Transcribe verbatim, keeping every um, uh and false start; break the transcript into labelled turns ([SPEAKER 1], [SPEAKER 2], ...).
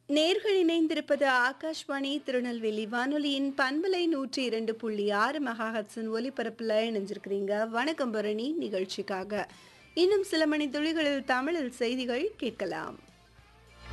[SPEAKER 1] நேர்கள் இணைந்திருப்பது ஆகாஷ்வாணி திருநெல்வேலி வானொலியின் பண்பலை நூற்றி இரண்டு புள்ளி ஆறு மெகாஹட்ஸின் ஒலிபரப்பில் இணைஞ்சிருக்கிறீங்க. வணக்கம் பரணி நிகழ்ச்சிக்காக இன்னும் சில மணி துளிகளில் தமிழில் செய்திகள் கேட்கலாம்.